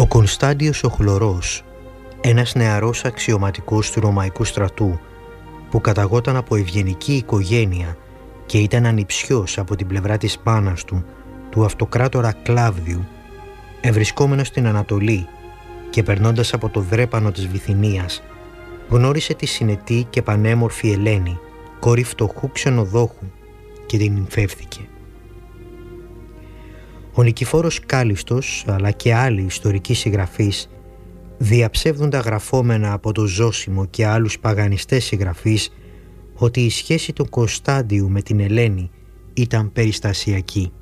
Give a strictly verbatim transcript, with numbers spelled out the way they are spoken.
Κωνστάντιος ο Χλωρός, ένας νεαρός αξιωματικός του Ρωμαϊκού στρατού που καταγόταν από ευγενική οικογένεια και ήταν ανιψιός από την πλευρά της μάνας του, του αυτοκράτορα Κλάβδιου, ευρισκόμενος στην Ανατολή και περνώντας από το δρέπανο της Βυθινίας, γνώρισε τη συνετή και πανέμορφη Ελένη, κόρη φτωχού ξενοδόχου, και την νυμφεύθηκε. Ο Νικηφόρος Κάλιστος, αλλά και άλλοι ιστορικοί συγγραφείς, διαψεύδουν τα γραφόμενα από το Ζώσιμο και άλλους παγανιστές συγγραφείς ότι η σχέση του Κωνστάντιου με την Ελένη ήταν περιστασιακή.